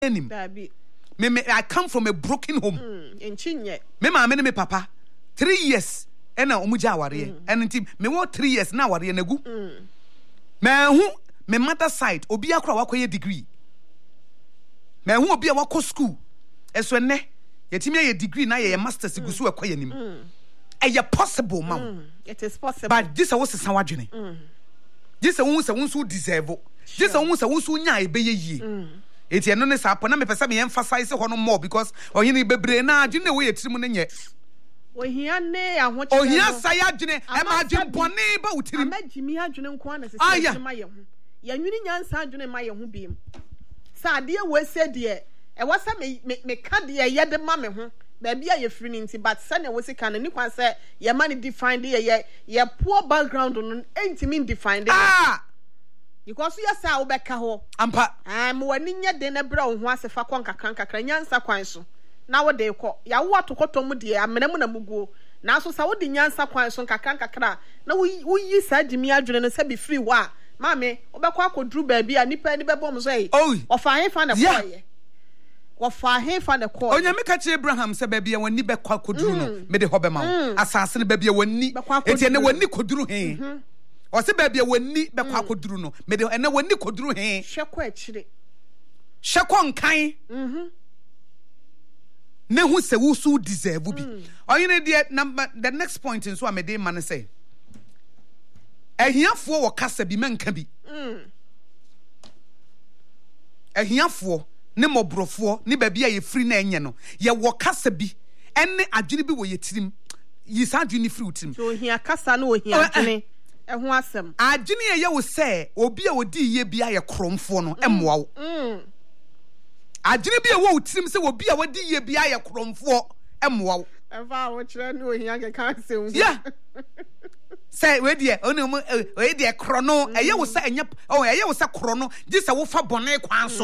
I come from a broken home. Me mama ne me papa 3 years ena omuja aware and nti me wo 3 years na aware na gu me hu me mother side obi akra wakoye degree me hu obi a wako school eso ne yetimi aye degree na ye masters gusu akoye nim eye possible ma it is possible but this was sanwadwene this won so deserve this won so nya ebeye yie eti eno ne sa na me pesa me emphasize ho no more because ohini bebre na adwene we yetirim ne nye ohia ne ahoche ohia saya adwene e ma adwene bone ba utirim amagimi adwene nko na sese ma ye ho ya nwini nyansa adwene ma ye ho biem sa ade we se de e wasa me ka de ye de ma me ho ba bia ye free nti but sa na we se kan ni kwan se ye man define de ye poor background no entimi define de because you say obeka ho ampa wani nya de na bra wo ho asefa kon kakran nyansa kwan so na wo de kɔ ya wo atokoto mu de amenamu na muguo na so sa wo de nyansa kwan so kakra na wo yi sa dimi adwene no se be free wa maame obekɔ akodru ba bia nipa ni bebom so yi ofa hefa na kɔye ofa hefa na kɔye onyame ka kye Abraham se ba bia wani bekɔ akodru no me de ho be ma wo asase ne ba bia wani eti ne wani kodru he o se ba bia wani bekɔ akodru no me de ene wani kodru he hwekɔ akire hwekɔ nkan ne hu se wo so deserve bi oyene de number the next point in so amede man say ahiafo wo kasa bi menka bi ahiafo ne mobrofo ne ba bia ye free na enye no ye wo kasa bi ene adwene bi wo ye tirim yi sa adwene free utirim so hia kasa no hia adwene ho asem adwene ye wo say obi a odi ye bia ye kromfo no emmoa wo adwene bia wo utirim se obi a wadi ye bia ye kromfo emmoa wo eva wo kire no hia ke kan se yeah say we dey onu we dey krono eye wo say enya eye wo say krono gi say wo fa bone kwan so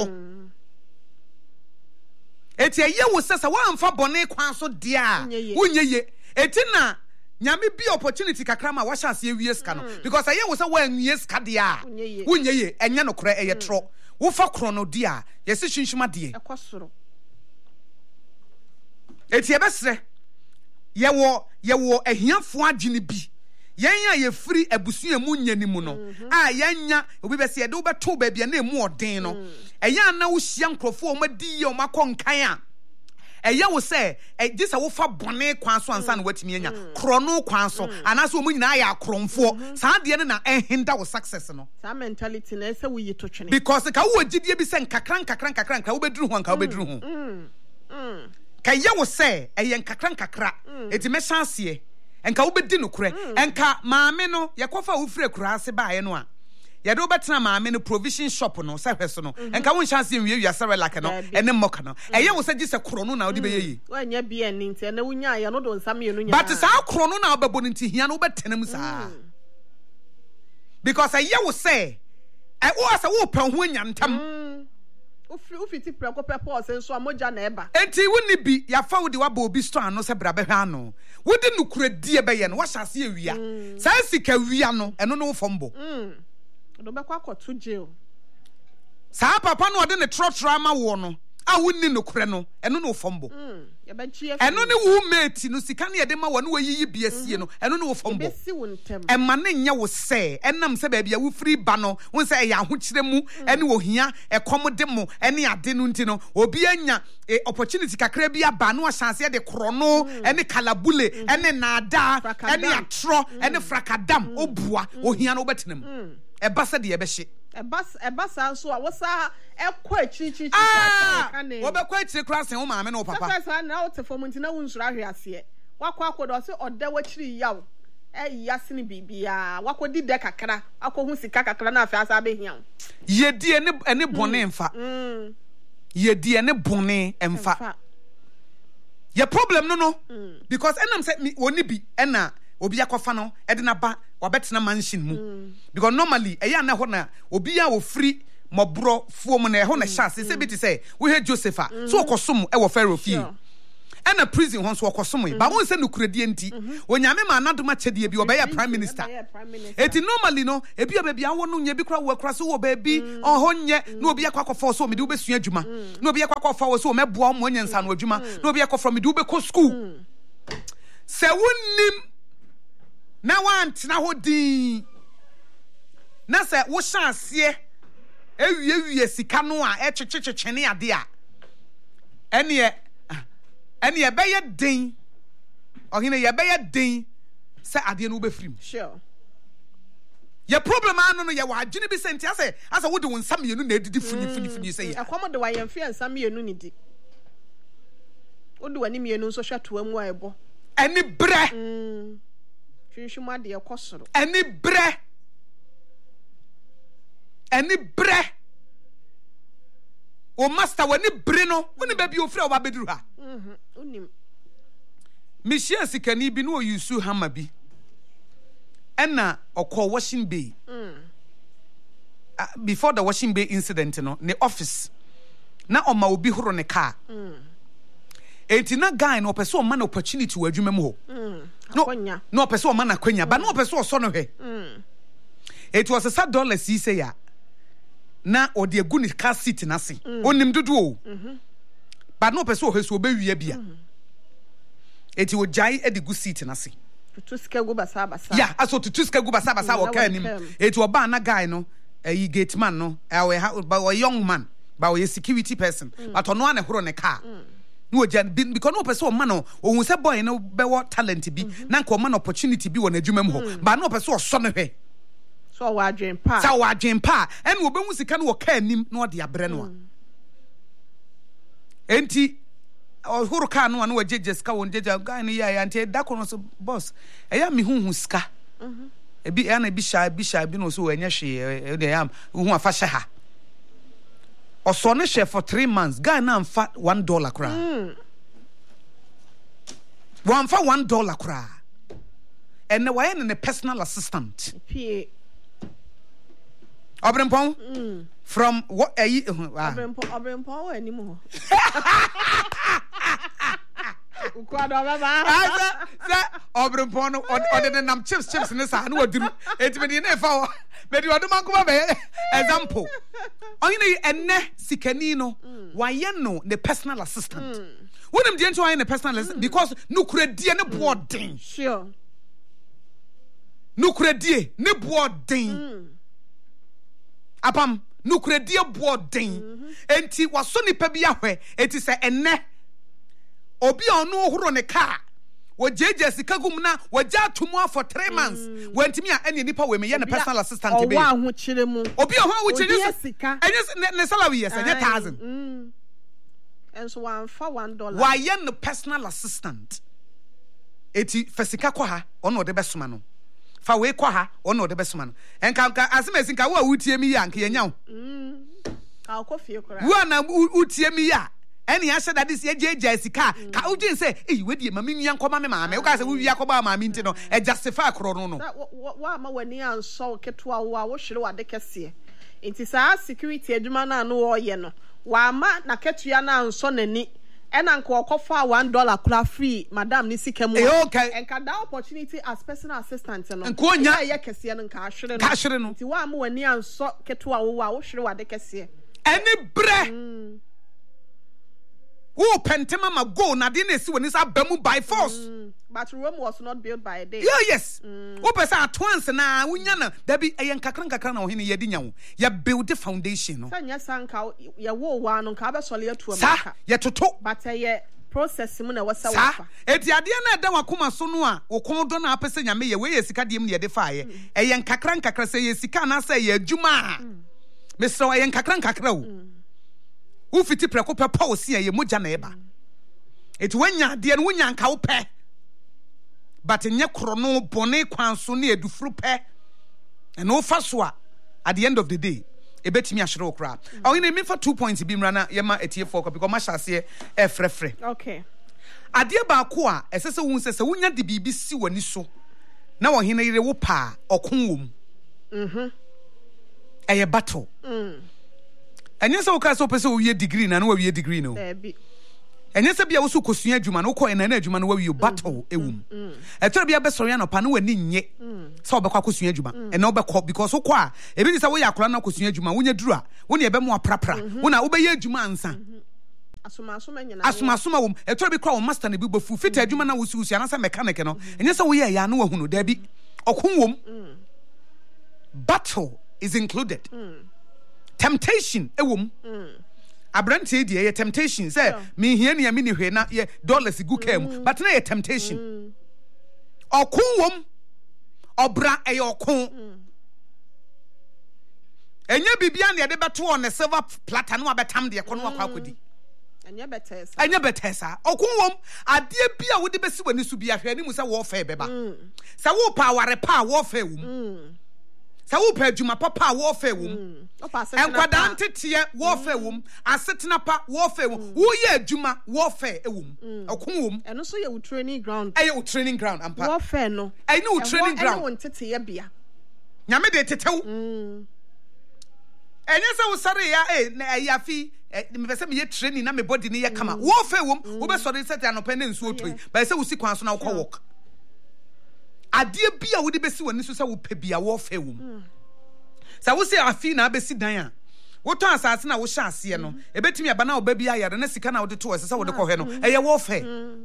eti eye wo say wo amfa bone kwan so dia wonye ye eti na nyame bi opportunity kakra ma wa chance ye wie ska no because eye wo say wo anwie ska dia wonye ye enya no kora eye tro wo fa krono dia ye se hwinhwima de ekosoro eti ebesre ye wo ahiafo adwene bi yenya ye free abusua mu nyani mu no a yenya obi be se ye de wo beto ba bia na emu odin no eya na wo hia nkrofo o madi ye o makonkan a eya wo se this a wo fa bone kwan so ansa na watimi anya krono kwan so anaso omu nyina ya akromfo saa de ne na ehinda wo success no saa mentality na ese wo yito twene because ka wo gidie bi se nkakran wo beduru ho nka wo beduru ho ka ye wo se eye nkakran eti me chance enka wo bedi no kure enka maame no yakofa wo fire kura ase baaye no a yade wo betena maame no provision shop no se hweso no enka wo chance wiawia sare like no ene moka no eye wo se gise kuro no na wo de be yeyi wanya bia ni nti na wunya ya no do nsam ye no nya but sa kuro no na wo bebo nti hia no wo betena mu saa because eye wo se wo asa wo pa ho anya ntam ufiti preko pepo senso amoja na eba enti woni bi ya fa wo de wa ba obi store no se bra be hwa no wo de nukure die be ye no wa hyase awia sa sika wia no eno no fombo do be kwa koto jail sa papa no de ne trotro ma wo no a wonni nukure no eno no fombo ya ba chie eno ne wo mate no sika ne de ma wo no wayiyi biesie no eno no fombo be si wontem e ma ne nya wo se enam se ba bia wo free ba no won se e ya ahokire mu ene wo hia e kom de mo ene ade no nti no obi anya opportunity kakra bi aba no chance de krono ene kalabule ene nada ene atro ene frakadam obua ohia no betenam e ba se de e be hye ebasa so a wosa ekwa chichi wo be kwa chiri kra sen wo maame no papa sasa na wo tefo mu ntina wo nsura hwe ase wakwa akodo se oda wachiri yawo yase ne bibia wakodi de kakra akohu sika kakra na afa asa be hia yedi ene bone mfa yedi ene bone mfa ye problem no because enam say woni bi ena obi akofa no e de na ba wabetena mansion mu because normally eya na ho na obi a wo free mobro fuom na ho na chance se bi ti say we he Josepha so okosom e wo Pharaoh fie and a prison once walk or somewhere. But once a nucredient, when Yamma not much a dear, be obey a prime minister. It normally no, a baby, I want to be crowd work across baby, or honye, no be a quack of force, so me do be Juma, no be a quack of force, so me boom one and son Juma, no be a call from me do be school. Say wouldn't now want now di na say wo chance ewie sika no a echechechene ade a ene ye beye den ohine ye beye den say ade no be frim sure your problem anu no ye wa adwene bi senti ase wo de won sam yenu na edidi funi say ya akomo de wa yemfe ansam yenu ni di wo de wani mienu so hwa to amu aebo eni bre twinhwuma de ekosoro eni bre o master wani bre no woni ba bi ofra oba beduru ha onim mishia sikani bi no oyusu hama bi ena okọ washing bay before the washing bay incident no ne office na oma obi horo ne car enti na guy no person man opportunity wa adwuma mu ho no person man akwanya ba no person so no he it was $7 he say ya na odi egu ni car seat na se onim dodo o ba no person he so obewie bia enti o jai e de gu seat na se tutuska gu basa yeah aso tutuska gu basa o ka nim enti o ba na guy no yi gate man no a young man ba we security person but ono na horo ne car no because no person man no ohun se boy no be what talent bi na nko man opportunity bi won adwuma mu ho ba no person so no hwe so wa adwen pa en wo behu sika no wo ka anim na ode abre no enti horo car no na wo jeje sika won jeje guy no ya ante da kono so boss eya me hu sika ebi na bi sha bi no so wenye hwe de am hu afa hye ha oso ne share for 3 months guy na amfa $1 kra wan fa $1 kra and why ne personal assistant Obrempon from what Obrempon anymore ukwado baba Obrempon or the nam chips ne sa no odiru enti me na fa me di oduma ko ba example onye enne sikani no waye no the personal assistant wonim die nti waye the personal assistant because nukuradie ne boarding sure nukuradie ne boarding apam nukuradie boarding enti waso nipa bi ahwe enti se enne obi onu horo ne car wo jeje sika gum na wo ja tomo for 3 months wantimi a ene nipa we me ye ne personal assistant be owa ho kire mu obi ho wo kire sika enye ne salary yes enye 1000 enso wan fa $1 why ye ne personal assistant eti fasika kwa ha ono de besoma no fa we kwa ha ono de besoma no enka asema sinka wo utie mi ya nka ye nyawo ka akofie kora wo na utie mi ya eni ya sheda dis ye jeje sika ka ugin say we die mama nua nkoma me maame wo ka say wo wi akoba maame nti no e justify kro no wa ma wani anso ketua wo a wo hwere wa de kese nti sa security adwuma na no wo ye no wa ma na ketua na anso nani ena nka okofa $1 kula free madam ni sika mu enka da opportunity as personal assistant no nkonya ye kese no nka ahwere no nti wa ma wani anso ketua wo a wo hwere wa de kese eni bre who pentema ma go na de na si woni sa bamu by force but Rome was not built by a day yes who pesa at once na wunya na da bi eyen kakran na ohene ye di nyawo ye build the foundation no sanya sanka ye wo wa no nka ba sole atu amaka ye toto but ye process mu na wasa wafa eti ade na da wakoma so no a wokon do na apese nyame ye we ye sika de mu ye de fa ye eyen kakran se ye sika na se ye adwuma mesro eyen kakran o wo fiti preko pe pause ye moja na eba eti wanya de no wonya nka wo pe but nye krono bone kwanso na edufuru pe and no faswa at the end of the day ebetimi ahwere okra awini me fa 2 points bi mra na ye ma etiefo ko because ma hyase e frefre okay ade ba ko a esese wo nsese wonya de bibi si wani so na wo hene yire wo pa okon wom eye battle enye so ka so pese wo wie degree na wo wie degree no enye se bia wo so kosua adwuma no ko ena na adwuma no wawi battle ewum etoro bia be sori anopa no wani nye se obekwa kosua adwuma ena obekọ because wo kwa ebi ni se wo ya akora na kosua adwuma wonya duru a wo ne ebe mu aprapra wo na wo be ye adwuma ansa asoma wom etoro bi kwa wo master ne bi bofu fita adwuma na wo susu anasa mechanic no enye se wo ye ya no wahunu da bi okun wom battle is included temptation ewom Abrante die ye temptation say me hia ne me ni hwe na ye dollars gu kam but na ye temptation okun wom obra eye okun enye bibia ne de beto on silver platter no abetam de kono akwa akodi enye betesa okun wom ade bia wo de besi wani su bia hwe ni mu say wo fa beba say wo pa ware pa wo fa wum say wo pa adwuma papa wo fa wum enkwada ntetie warfare wom asetena pa warfare wom wo ye adwuma warfare ewom okun wom eno so ye wo training ground wo training ground ampa warfare no ai no training ground wo ntete ye bia nyame de tetew enye se wo sare ya na ayafi me pese me ye training na me body ni ye kama warfare wom wo be sore set anopa na nsu otoi ba se wo si kwan so na wo kɔ work ade bia wo de besi wani so se wo pɛ bia warfare wom sa wo se afi na abesi dan a wo ton asase na wo hya ase no ebetimi aba na oba bi ayare na sika na wo de to ese sa wo de kɔ hɛ no eye warfare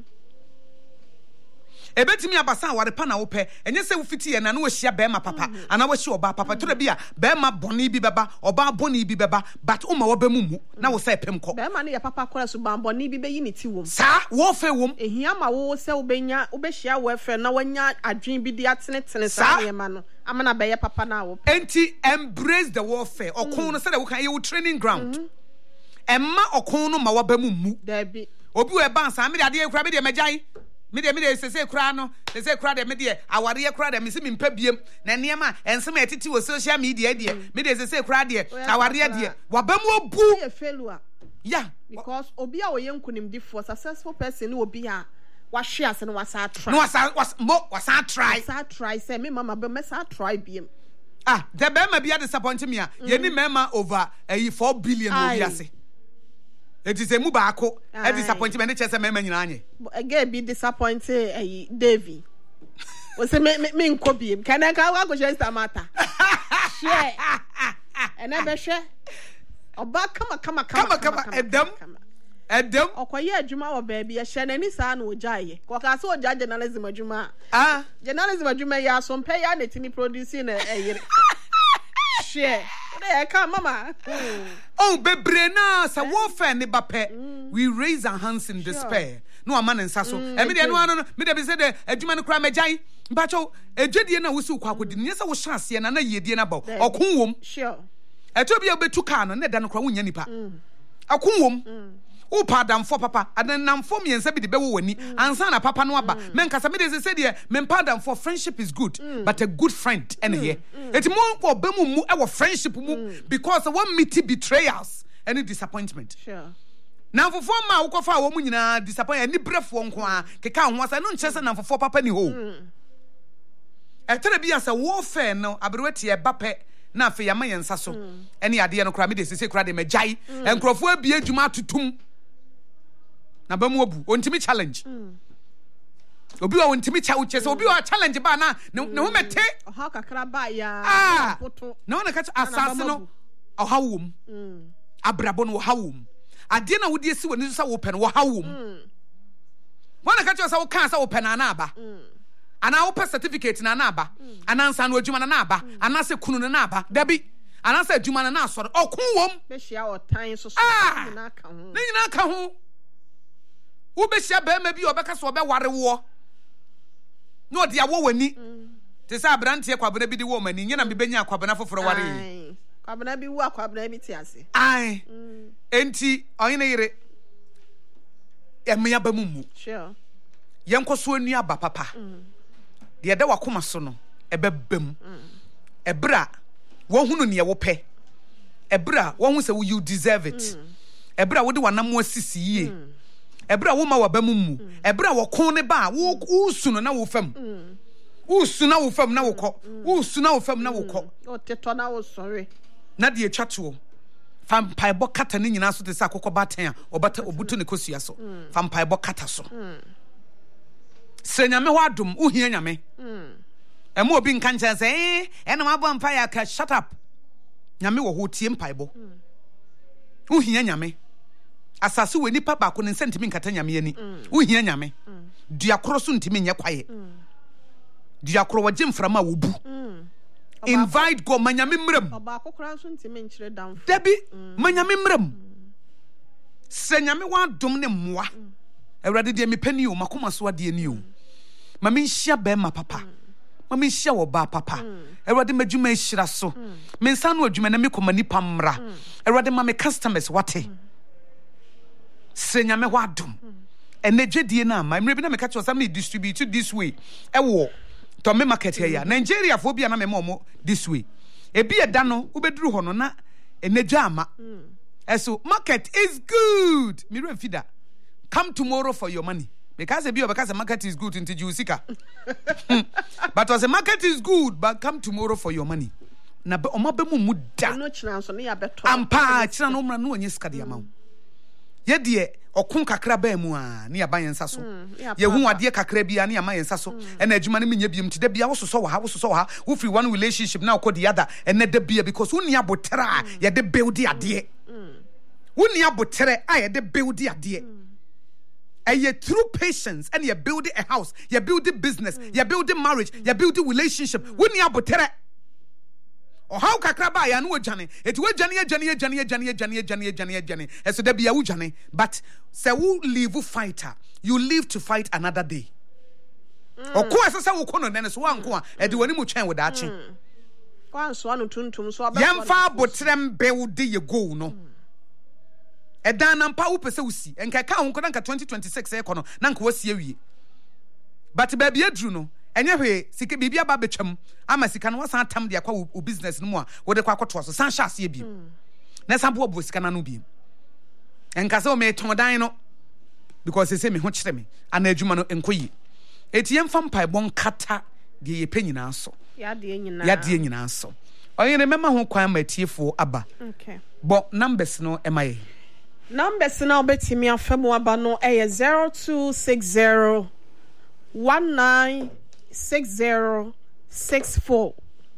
ebetimi abasa ware pa na wo pɛ enye se wo fiti ye na wo hia be ma papa ana wo hia oba papa to da bia be ma boni bi beba oba boni bi beba but o ma wo ba mu na wo se pem kɔ be ma ne ya papa kora so ban boni bi be yi ne ti wom sa warfare wom ehia ma wo se wo benya wo be hia warfare na wanya adwen bi di atenetene sa ye ma no amana be ye papa na wo enti embrace the warfare okon no se da wo kan ye wo training ground emma okon no ma wo ba mu da bi obi we ban sa me de ade ekura be de magyan me de sese kura no sese kura de me de aware kura de me se me mpa biem na niam ensem etiti wo social media de me de sese kura de aware de wabamu obu ye failure yeah because obi a oye nkunimdifo successful person ni obi a wa hwe ase no wasa try no wasa try say me mama be mesa try biem the bema bia disappoint me ye ni mema over 4 billion obi ase. It is a mubako. A disappointment. It is a member. Again, be disappointed. Davy. Was a me copy. Can I go just a matter? Share. And never share. Oh, back, come. Adam. Oh, quiet, Juma or baby. A share any son would jay. Quaka so judge journalism of Juma. Journalism of Juma, ya some pay on it in producing a share. There, come, mama. Oh, bebrena sa warfare ne bape. We raise our hands in despair. No man in saso. E me de no me de be say de adwuma no kra magyan. Mpacho edwedie na wo si kwa akodi. Nyesa wo hya ase na na yedie na ba. Okun wom. Sure. Eto bia betu ka no na da no kra wonya nipa. Okun wom. Wo pa damfo papa. Adanamfo miensa bi de be wo wani. Ansa na papa no aba. Men kasa me de say de men pa damfo friendship is good, but a good friend ene here. Eti mo oba mu e wo friendship mu because one meet betrayals any disappointment. Sure. Na fofo ma wo kofa wo mu nyina disappoint ani brefo nko a keka ho asa no nkyese na fofo papa ni ho. Etere bia sa warfare no aberwati e bape na afi ya mayensa so. Ene ade no kra me de sese kra de magyan. Enkrofo abie adwuma tutum. Na ba mu obu ontimi challenge. Obi wa ontimi challenge obi wa challenge ba na ne ho mete oha kakra ba ya poto na wona ka asase no oha wom abrabo no oha wom ade na wodi esi woni so wo pɛ no oha wom wona ka sa wo kan sa wo pɛ na na aba ana wo pɛ certificate na na aba ana nsa no adwuma na aba ana se kunu na aba dabi ana se adwuma na asɔre okun wom be hia otan so na ka ho ne nyina ka ho wo be hia ba ma bi obeka so obe ware wo no dia wo wani te sa abrante kwabena bi di wo mani nyina me benya kwabena foforo ware kwabena bi wo kwabena bi ti ase ai enti oyene yire emya ba mumu sure yenkoso anu aba papa de da wakoma so no ebebam ebra wo hunu ne wo pɛ ebra wo hu sɛ you deserve it ebra wo de wanam asisi yie ebra wo ma wa ba mumu ebra wo kon ne ba wo sunu na wo fam usuna wo fam na wo kɔ usuna wo fam na wo kɔ o teto na wo sɔre na de atwa to Vampire kata ni nyina so te sa akokɔ baten a obata obuto ne kosua so vampire kata so Senyame ho adom uhia nyame emo obi nka nkyɛn sɛ ɛna mabɔ mpaeɛ aka shut up nyame wɔ ho tie mpaebɔ uhia nyame asase wɔ nipa baako ne nsɛntimi nkata nyame ani uhia nyame duakoro so ntimi nyɛ kwaye duakoro wɔgye mframa a wɔbu invite God manyame mram baako kora so ntimi nkyere damfo dabi manyame mram sɛ nyame wɔ adom ne mmoa awurade deɛ mepani o makoma so adeɛ ni o mame nhyia bɛma papa mame nhyia wɔ ba papa awurade madwuma ahyira so me nsa no adwuma na mekɔma nipa mmra awurade ma me customers wate sɛ nyame wɔ adom ɛnɛ dwedie no ama mmerɛ bi na meka kyerɛ sɛ me distribute this way ɛwɔ tɔme market here Nigeria fo bia na me mo this way ebi ɛda no wobɛduru hɔ no na ɛnɛ dwa ama ɛso market is good me re fida come tomorrow for your money because the market is good into Jusika but as the market is good but come tomorrow for your money na be omabemu muda no china so ne ya beto ampa china no mra no onye sika de ama ye de okun kakra ba mu a ne ya ba yensa so ye hu ade kakra bia ne ya ma yensa so na adwuma ne menya biem ti da bia wo so wo ha wo free one relationship na okɔ the other and da bia because wo ni abotra ye de build ade wo ni abotre a ye de build ade and you through patience and you're building a house, you're building business, you're building marriage, you're building relationship. When you have butere, or how kakraba ya no jane, it will jane. And so there be a jane, but say who live fighter, you live to fight another day. Or course say wo kono then so wan ko e de wani mu twen with that chin. Kwan so anu tuntum so yemfa botrem build ye go no. Edan na mpa wo pese usi enka ka ho nka 2026 e kono na nka wasi awie but ba bia dru no enye hwe sika bibia ba betwam ama sika no wasan tam de akwa wo business no mu a wo de kwa kwoto so san hya ase bi na san bo sika na no bi enka se o me ton dan no because se me ho kire me ana adwuma no enkoyi etiem fa mpa bon kata de ye panyina so ya de nyina so oyene mema ho kwan matiefo aba okay bo numbers no emaye numbers now betimi afemu aba no 0260 196064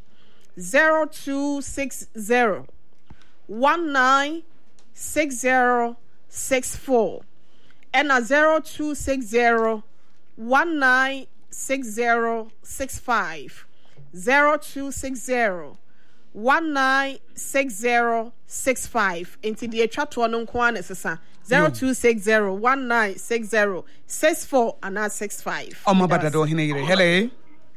0260 196064 and 0260 196065 0260 196065 into the atwa no nko an sesa 0260 196064 and 65 Omabadado hinere hello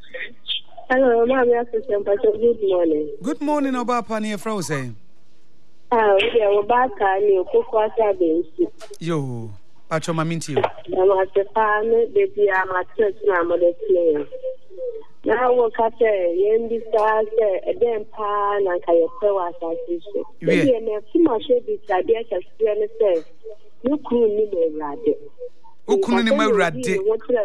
ma'am, good morning. Good morning, Obapa near Frozen. Yeah, we're back and you yo, Pacho Maminti. I'm at the farm, baby, I'm at church now, mother player. Now, what I say, you understand, a damn pan and I was association. Maybe a too much of this idea to say, you couldn't need a rabbit. Who couldn't need a rabbit?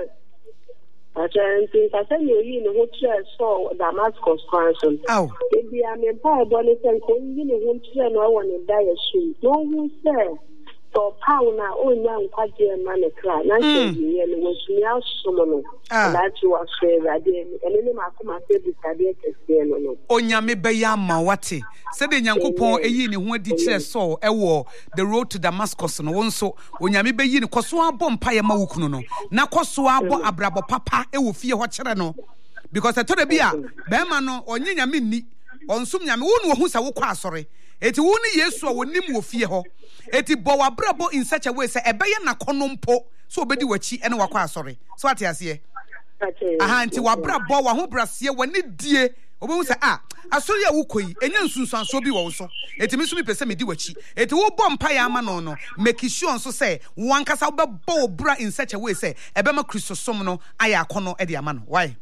I said, you know, what saw Damascus Council. Oh, maybe I'm a power bonnet and you know, won't you know, one in dire shoe. No one said. So pound now own young quadri man a cry. And was me out someone that you are fair again. And then I come and say this idea to stay no. Onyame beyama wate. Said the Yankopon eyi ni ho di kire so ewo the road to Damascus no wonso onyame beyi ni koso abo mpaye ma wukunu no. Na koso abo abrabo papa ewo fie ho kire no. Because I told the bia be ma no onye nyame ni. Onsum nyame wo no hu sa wo kwa asore. Eti wo ni Yesu a wonim wo fie ho. Eti bo wabrabo in such a way say ebeye na konompo so obedi wachi ene wakwa asore. So ate ase. Aha nti wabrabo wa ho brase wani die obehu say asori a wukoyi enya nsunsuanso bi wo so. Eti mi so mi pese me di wachi. Eti wo bom pa ya ama no make sure nso say wankasa wo bebo bra in such a way say ebema Kristosom no aya akono e de ama no. Why?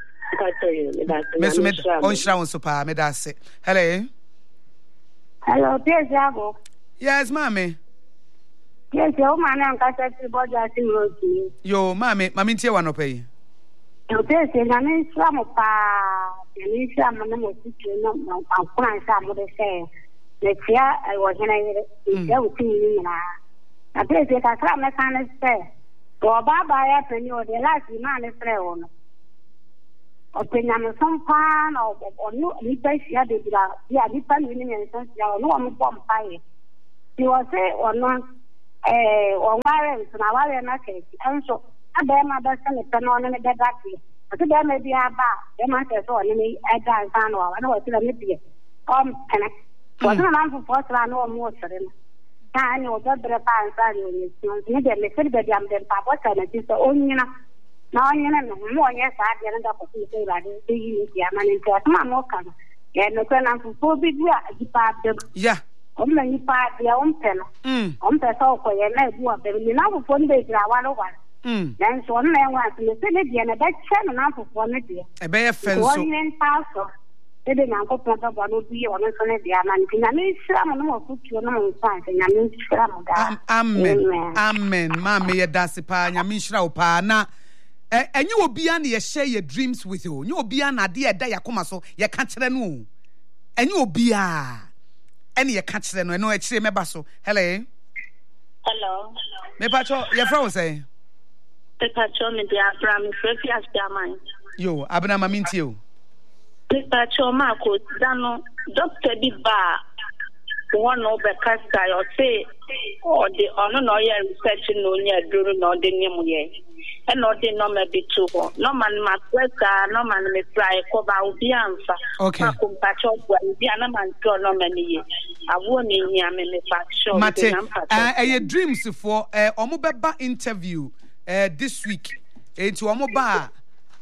Meso me on shira won so pa me da se. Hello. Hello, dear Jago. Yes, mommy. Yes, your man and Cassette Bodger Road. Yo, mommy, tie one pay. Your best is an Islam of Pa, and Islam and I'm going to say. Netia, I was in a year. I place it as a mechanic say. For Baba, penny or the last man is on. Opinion some pan or no, yeah, depend winning and sense, no one bomb fire. He was say or not, or warrants and our market, and so I bear my best and a pen on a dead battery. But there may be a bar, there might as well any agile fan or I know what's a little. Connect. Wasn't an answer for Slan or more. I know that the parents are in maybe a little bit of them, Papa, and it's the only now you know more. Yes, I didn't up to say that the man in Mamma. And the Colonel for big, yeah. Only part their own pen. The soul for your leg, what they will now for days. I want one. Then so one man wants to say and a bad channel now for 1 year. A bear fence. 1 year past. They didn't go to one be on the Amen. Amen. Mammy, Dasipa, Yamishra Opana. And you will be on your share your dreams with you. You will be on a dear day, Yakomaso, your country, and you will be any your country, and no, it's a mebaso. Hello. Hello. Me pacho, your friend say. The pacho, me dear Abraham, Frefias, German. You, Abna Mamintio. Mr. Chomako, Dano, Dr. Biba, one over Casca, or say, or the honor research no near during or the name, and not the number be too. No man, my question, no man may fly, cover the answer. Okay. Pacho, the animal draw no many. I won't in here, me faction. Mate, dreams for Omobeba interview this week. Into Omoba.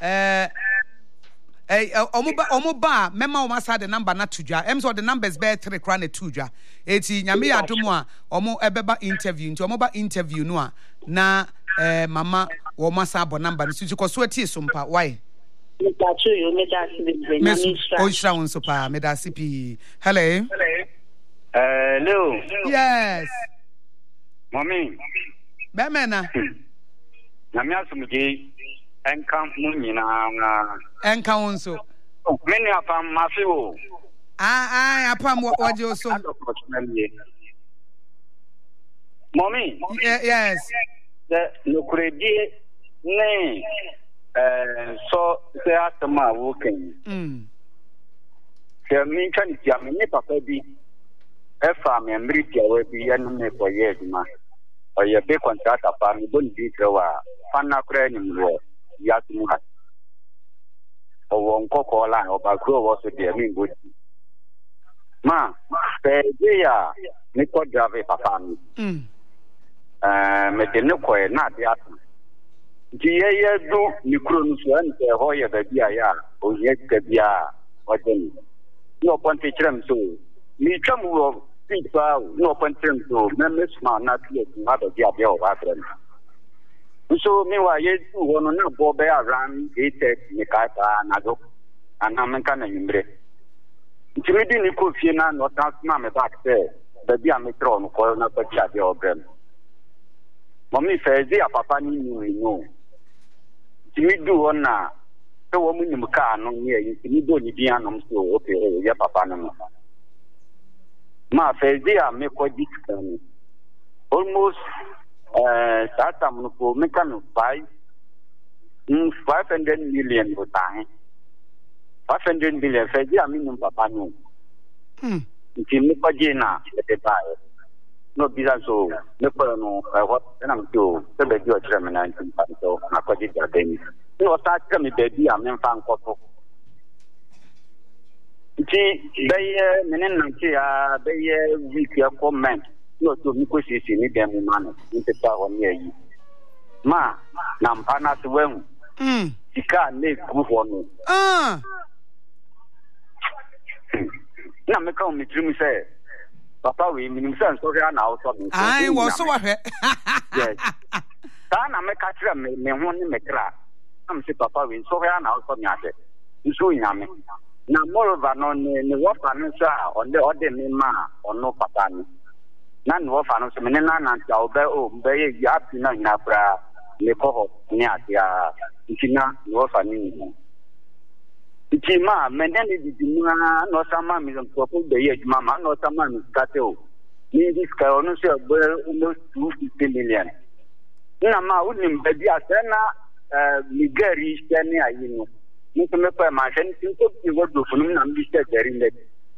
Omoba mema o masa the number na tuja so the numbers be 3 kra na tuja eti nyame adomo a omo ebeba interview nti omoba interview no a na mama wo masa abo number no suti ko so ati so mpa why me tacho yo me da si be o shra won so pa me da si pi hello hello yes mommy be mena nyame asumje enka munyina enka wonso many apam mafiwo apam waje oso mommy yes the nukredi ne so se atama woken se min kan ti am ni papa bi e fa me mriti awe bi enu me ko ye duma o ye be contract apa mi bon bi krewa fana kra ni mwo ya tumuha won koko la oba kro wo so de mi ngodi ma pe ya ni ko drive papa mi me de ne ko na de atu ti ye du ni kro nu so an te ho ye da bia ya o ye ka bia o de ni no ponte tram so mi tram wo pipa no ponte tram so me me sma na ti na da bia o ba tram. So meanwhile, you want to go by around 8 Nikata Nago and American and Imbre. Timidin, you could feel not ask Mamma back there, the Diametron, Corona Pachabi or Brem. Mommy says, dear Papa, you know. Timidu on now, the woman in the car, no near you, Timidu, Nibianum, so okay, your Papa. Ma says, dear, make what this almost. Satam ko mekan 500 million ko tahe 500 million fe dia minimum papa no nti me pagina te bae no bisa so me ko no what na mto se be di o tire me na nti pa so na ko di da den no sa tire me be di a me fa nkoto nti be menen na ti a be week ya comment no to mi ko sisi ni dem man ni te ta won yi ma na mpana se wen tika ne ku ho no na me ka mi trim say papa we mi nim say so hia na o so mi ai wo so wa hwe yes ta na me ka tira me ho ni me kra am se papa we so hia na o so mi ase nso nyame na moreover no ne wo fa no sa on the order me ma ono papa ni na no fa no so me na na ta obe o mbe ye ya pi na ina bra le ko ho ni atia nkina no fa ni Tima, Mendani Dima, no sama is on top of the age, Mamma, no sama is cattle. In this almost 250 million. Nama wouldn't be a Sena, Migari, Stania, you know. Mr. Martin, you would do for me and be said there in the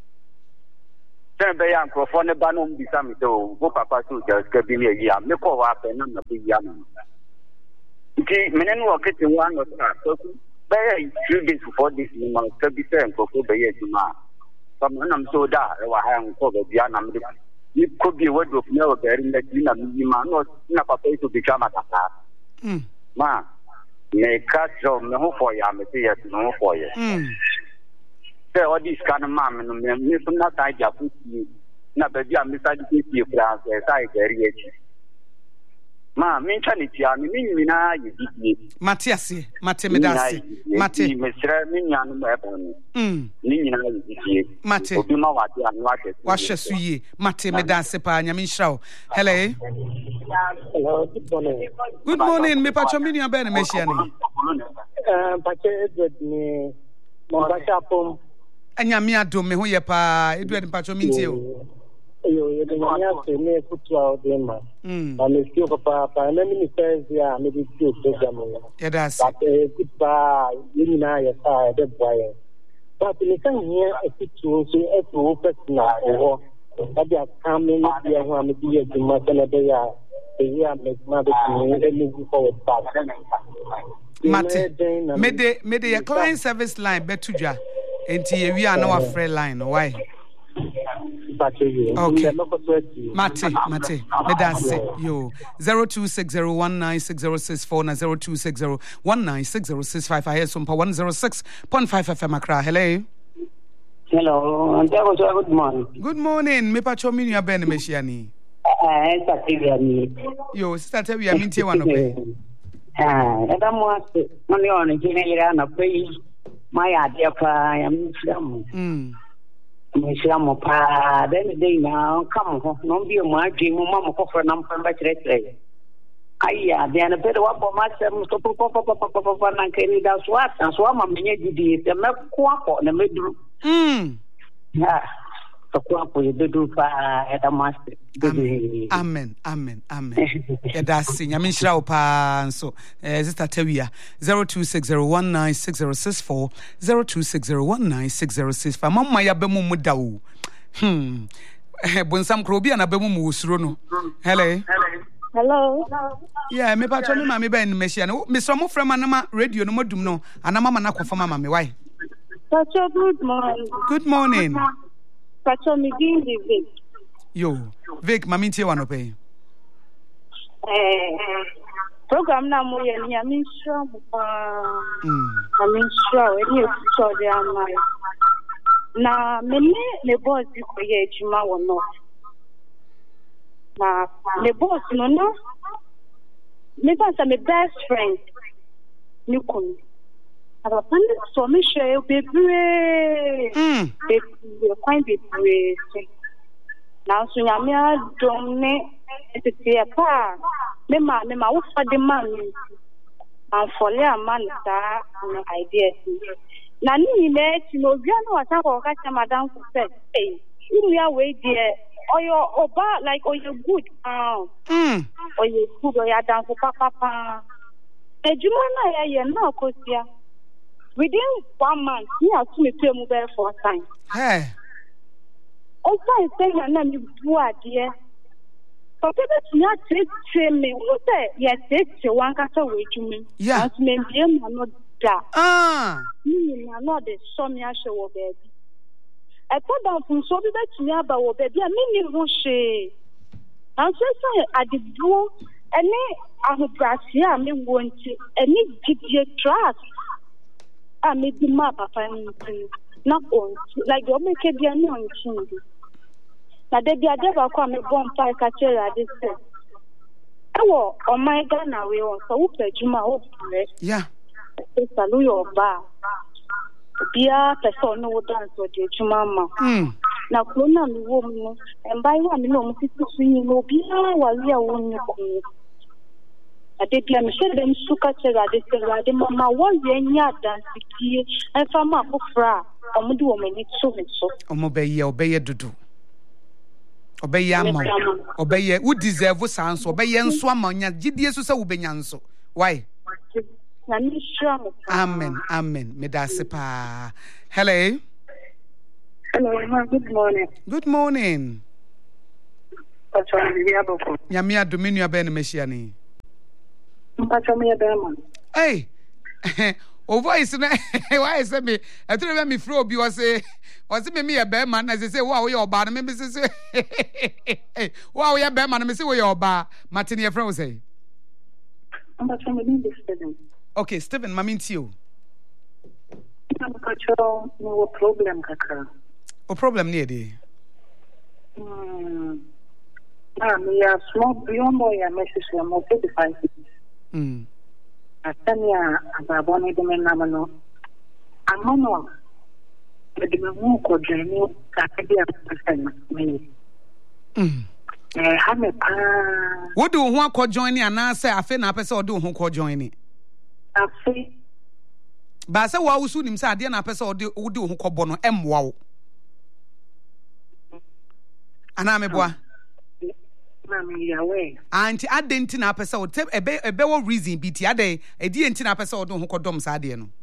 Send the uncle for the Banum be some to go papa to just get in a year, Miko up and none of the young. Menen walk it in one of us. Very 3 days before this, you must be saying for the year to ma. Someone I'm so that I am for the Diana. It could be a word of no very in the dinner, not papa to become a tata. Ma, may catch on no for you, I'm a dear no for you. Say all this kind of mamma, and miss not I just put you. Not the young Miss Aditi France as I very rich. Ma, mentionity, I mean, Mina, you Matthias, Matemedasi, Mate, Mr. Minian weapon. Nina, Mate, wash us, ye, Matemedasi, Panyamishow. Hello. Hello, good morning. Good morning, me Pachominia Ben Messiani. Pache with me, Mombasa. And Yamia do me who ye pa, Edward Pachomitio. You have to make put out them. I'm a few papa, and then in the first year, maybe few program. Yeah, that's goodbye, you know, your side, the boy. But in the same year, a situation, a two personal or that they are coming here, who are maybe a Martin, they are a year, make mother to move forward. Mate, made a client service line, Betuja, and we are now a free line. Why? Okay. Mate, medase yo 0260196064 na 0260196065. I hear some 106.5 FM Accra. Hello. Hello, and good morning. Good morning. Me pacho mi nua ben meshiani. Yo, sister tell we am tie one ope. Eda mo ase, money on general na pay my idea pa am film. Mishamo pa then day now come home no be my dream mama ko for nam pa chire aya then a bit what for myself to papa na keni da so ma menye didi te me ko akọ na medru yeah so ko akọ ye bedu pa eta master amen that's nyame nshira wo pa nso sister Tawia 0260196064 0260196065 mamma ya bemu muda wo bonsam krobi na bemu mu wosuro no hello yeah me pa to me ma me ben machine no me so mo frama na ma radio no modum no anama ma na kofa mama me why Pacho, good morning. Pacho, me give Vic. Yo, Vic, mami tie one pay. Program na mo yen ya min sure any so dey am na me ne boss ko ye juma wo no. Na le boss no me pass my best friend ni kun. Aba pan so me share bebre. Be kwai bebre. Now so nyame adom ne etie pa me ma wo fa de man an fole aman ta no idea na ni ne ti no bia no wata ko ka cha madam ko say you are way there oyo oba like oyo good oyo good oya dan ko papa ejuma na ye na ko sia within 1 month me atu me pay mu be for time also say na me do adie so people na take me what say yes take one kasa we jumi as me bia no da me na no de so me ahwe wo baby e to down from so be betumi aba wo baby me ni ho hwe and say adibuo ene ahobrase a me wo nti ene gidie trust a me di ma papa nti na on like you make it be no nti na de bia de ba kwa me bon pa ka chere ade se ewo o my Ghana we on so wo pejuma wo pre salu yo ba bia person no dance o de juma ma na klona mi wo mu embai wa mi no mu sisi sunyi no bia wa ria wo nyi ko ade bia me se dem suka chega de mama wo ye nya dance die e fa ma fofra omude wo mani so me so obeye dudu obeye ama obeye wo deserve sanso obeye nso amanya gidie so se wo benya nso why na ni sure mo amen me da se pa hello ma, good morning Nyamia Dominio Ben Messiani. Hey, oh, voice, why is me? I told me, Fro, you was me a bear man, as they say, wow, your bar, maybe say, wow, your bear man, I say, your bar, Martinia Fro say. Okay, Stephen, Mamin, you. No problem, Kaka. Oh, problem near the. Me a small beyond boy a message from 35 years. Atania ababone de menamano. Amono. The memo ko journey Saturday me. Ha me pa. What do who ko join ni ana say afi na pese odo who ko join ni? Afi. Ba say wa usu nim say ade na pese odo who ko bo no emwa wo. Ana me boa. Anti adenti na pese o te ebe wo reason bi ti ade edi enti na pese o do ho kodom sa ade no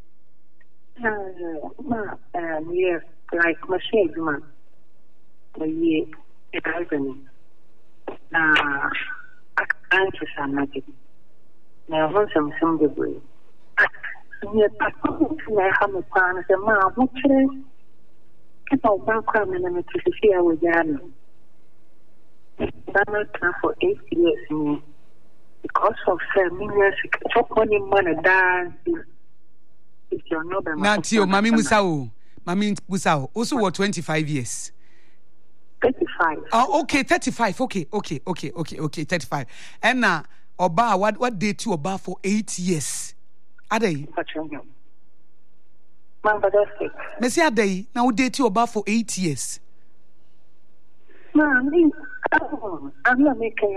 yes like machine man ye it hasn't na anti sanati na ho some degree ye papo na ha mo pa na se ma mo kire ke pa ba kwa me na me tisi awo jana that for 8 years because of familiar money dance. Natio, Mami Musao, Mami Musao, also what 25 years. 35. Oh, okay, 35. Okay, 35. And now, Oba, what day to Oba for 8 years? Are they? Messi, are they now day to Oba for 8 years? I'm not making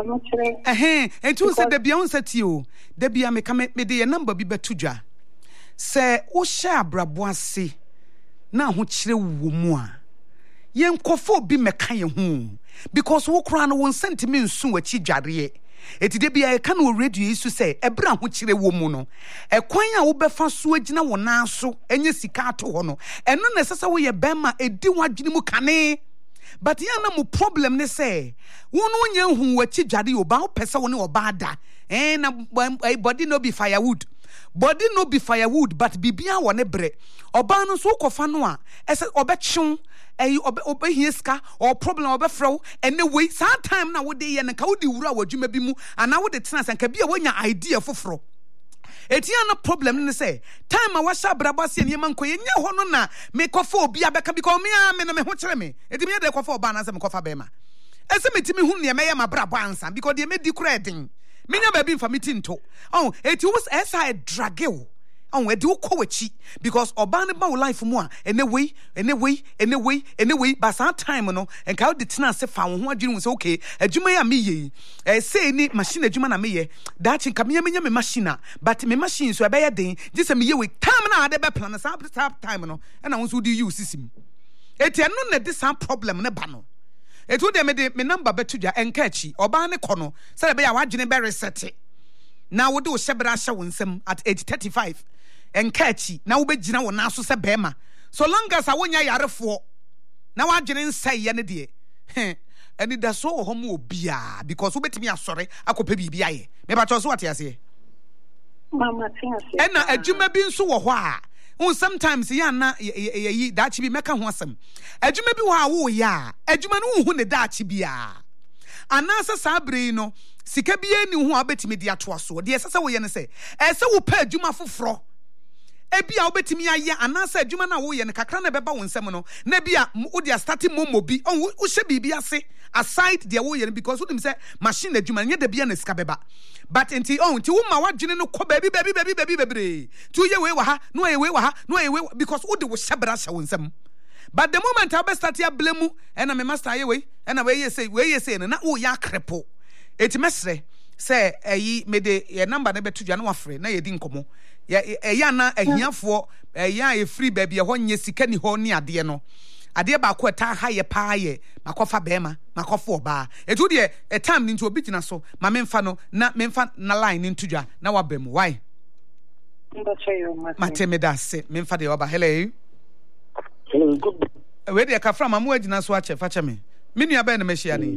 and you said the beyond set you. The be me come me the number be betuja. Say, O sha braboase na ho chire wo mu a. Yen kofo bi meka ye ho. Because wo kra no won sentime nsu wachi dware. Eti de bia e ka no radio isu say ebra ho chire wo mu no. E kwan a wo befa so agina wo nan so enye sika ato ho no. Eno na sesa wo ye bema edi wadwene mu kane. But yana mu problem ne say wonu nya hu wachi dware oba wo pese wo ne oba da na body no be firewood but bibia wo ne bre oba no so kofa no a ese obetwe obehieska or problem obefro ene we saa time na wo de ye nka wo di wura wadwuma bi mu ana wo de tena sanka bia wonya idea foforo etiana problem ne say time a washa brabase ne man ko yenye ho no na me kofa obi abeka because me na me ho kire me eti me de kofa oba na se me kofa be ma ese metimi hu ne me ye ma brabo ansa because de me di kredin me nya ba bi mfa metinto eti was esa drageo e di ukowachi because oba ne ba life mu a anyway but some time no and ka de tena se fa wo ho adwene say okay adwuma ya me ye say ni machine adwuma na me ye that chin ka me me machine but me machine so e be ye den just me ye we time na ade be plan sa time no e na wo so di use system eti eno na this problem ne ba no eti wo de me number betudwa enka achi oba ne kɔ no say be ya wadwene be reset na wo de wo hyebra hye wo nsam at age 35 enkachi na wo begina wo na so se bema so long as awonya yarefo na wadwene nsai ye ne de eni da so ho mo obia because wo betimi asore akopa bibia ye me ba cho so wate ase mama tiase ena adwuma bi nso wo ho a sometimes ya na yi dachi bi meka ho asem adwuma bi wo a wo ya adwuma no hu ne dachi bia anasa sabre no sika bia ni ho a betimi de ato aso de sese wo ye ne se ese wo pa adwuma foforo ebia obetimi aye anasa adwuma na wo ye ne kakra na beba wo nsem no na bia wo dia start momobi wo hye bibia se aside de wo ye because wo dim say machine adwuma nye de bia na sika beba but enti wo ma wadwene no ko baby tu ye we wa ha no ye we wa ha no ye we because wo de wo hyebra hye wo nsem but the moment I be start ya blemu na me master ye we na we ye say na wo ya krepo eti mesre say mede ye number na beto dwa na wafre na ye di nkomo ya na ahiafo ya e free baby ho nye sika ni ho ni ade no ade ba ko ta ha ye pa ye makofa bema makofa oba etu de e time ni nti obi gina so ma memfa no na memfa na line ni ntudwa na wabam why Mateme da se memfa de oba hello good we de ka fra ma mo agina so ache fa che me nua ba na mehia ni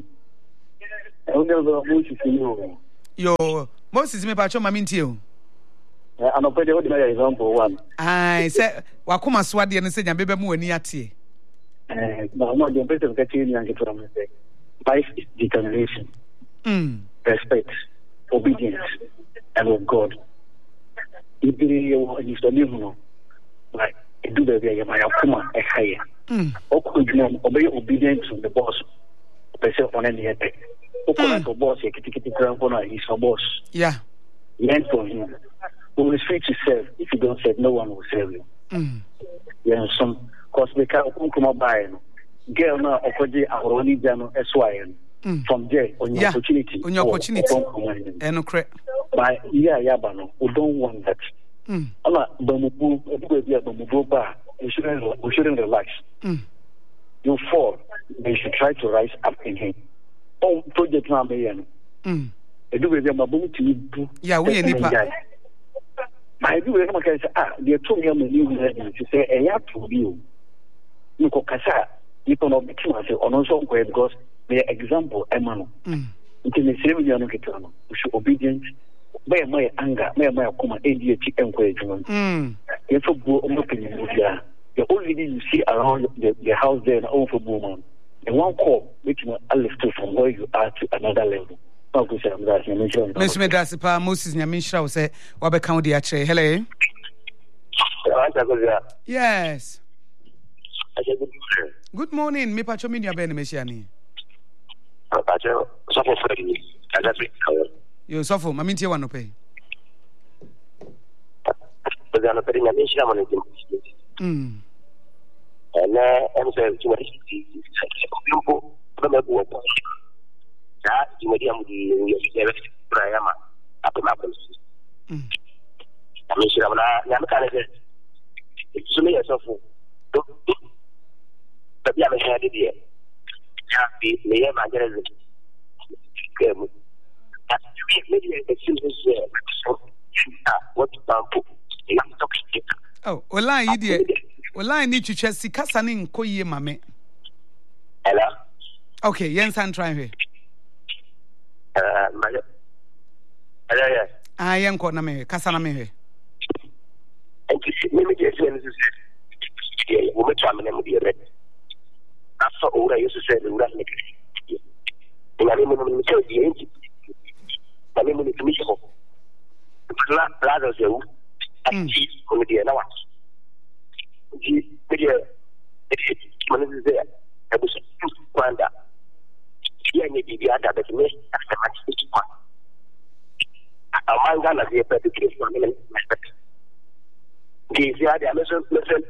yo Moses me pa cho ma mintie o anopede o de my example one ai se wakoma so ade no se nya bebe mu ani ate no the best of getting young to me say life is determination respect obedience and of God if you is the live no like do the way my akuma e higher obey obedient to the boss person on any attack the boss kitty ground for is a boss learn from him who is free to serve. If you don't serve, no one will serve you. Some cause they can't come by girl now okoje ahoroni jano eswayen from there on your opportunity and correct by bano we don't want that ala bamubu bamubu ba you shouldn't relax you fall you should try to rise up in him project na me yan edu be mabumu ti du we nipa I do remember say they told me to say eya to you you ko kasa you no be too say on so go because the example emano nti me say we no keto no we should obedient by my anger my kuma ADHD encouragement you for go o mopini bia the only thing you see around the house there na over woman the one call which will lift you from where you are to another level. Miss Medasipa Moses Nyamisha will say Wabekau di Ache. Hello. Yes. Good morning. Me pacho minya bene mesiani. Pacho sofo fredi. Yo sofo maminti wa no pay. Bazana pedi Nyamisha mo nti. Ana emse chumari ko kama ko Jumadi amudi yesebe Brahima apema polisi amishira na nyamkale de sume yesofu do tabi ameshia de ya bi meye mangereze kemu ati media exercise what bampo oh online idie online ni twetwa sikasa ne nkoyie mame hello okay yensan try here yenko na me kasa na me he me just say this we met am na me dire aso ora yesu say the ura me ina me say di enti na me me mi ko la do se u ati ko di na wa di me dire me say e bu so kwanda yenye bibi ada betime systematic kwa amanga na the education family the ada meso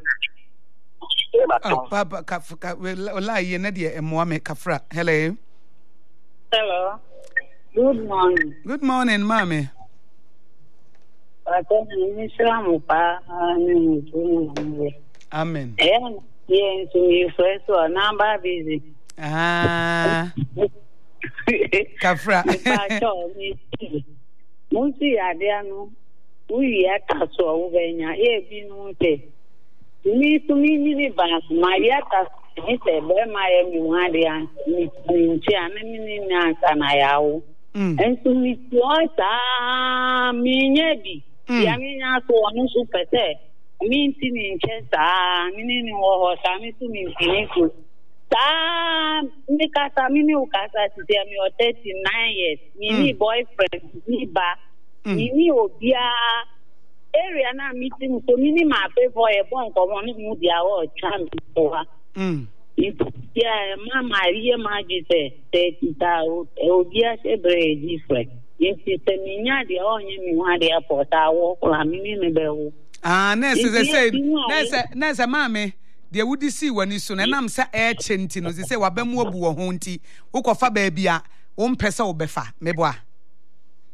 papa ka wala ye na de emoame kafra hello good morning mami amen yes we first one number busy Kafra. Musi adianu. We yata so ubenya. Binu te. Mi ni ba. Ma yata ni te be ma ye mi wadia. Mi nti anani ni ansana yawo. Ensu mi tuota mi nyebi. Ya mi nya so onu su pete. Mi nti ni nchesa. Mi ni wo sa mi su mi nti Mikasa mimi ukasa tizia mi 39 years. Mimi boyfriend, mimi ba. Mimi obia area na meeting so mimi ma pay for a bon komo ni mu dia wo champ to ha. Yeah, mama rie ma jise te ta obia sebre different. Yesi se minya dia onye mi wa dia porta wo kula mimi me be wo. Nese mame de wudi si wani so na nam sa chenti no se wabamu abu wo ho nti ukofa ba bia wo mpesa wo befa meboa